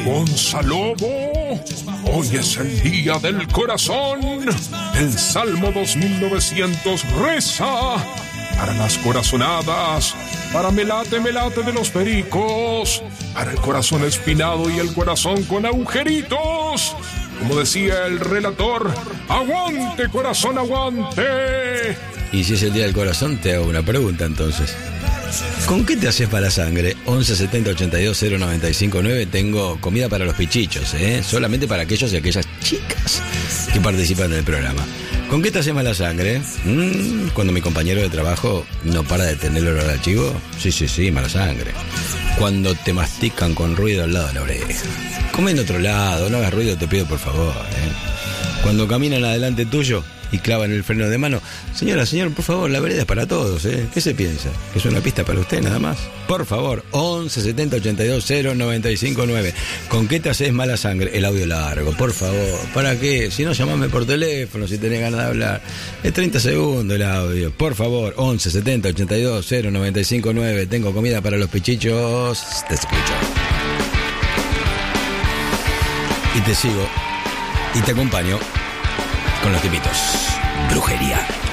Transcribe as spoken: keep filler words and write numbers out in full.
Gonzalobo, hoy es el día del corazón. El Salmo dos mil novecientos reza para las corazonadas, para melate, melate de los pericos, para el corazón espinado y el corazón con agujeritos. Como decía el relator, ¡aguante, corazón, aguante! Y si es el día del corazón, te hago una pregunta entonces. ¿Con qué te haces mala sangre? once setenta ochenta y dos cero noventa y cinco nueve. Tengo comida para los pichichos, ¿eh? Solamente para aquellos y aquellas chicas que participan en el programa. ¿Con qué te haces mala sangre? ¿Mm? Cuando mi compañero de trabajo no para de tener olor al chivo. Sí, sí, sí, mala sangre. Cuando te mastican con ruido al lado de la oreja. Come en otro lado, no hagas ruido, te pido por favor, ¿eh? Cuando caminan adelante tuyo y clavan el freno de mano. Señora, señor, por favor, la vereda es para todos, ¿eh? ¿Qué se piensa? ¿Que es una pista para usted nada más? Por favor, once setenta ochenta y dos cero noventa y cinco nueve. ¿Con qué te haces mala sangre? El audio largo, por favor. ¿Para qué? Si no, llamame por teléfono si tenés ganas de hablar. Es treinta segundos el audio. Por favor, once setenta ochenta y dos cero noventa y cinco nueve. Tengo comida para los pichichos. Te escucho. Y te sigo. Y te acompaño con los tipitos. Brujería.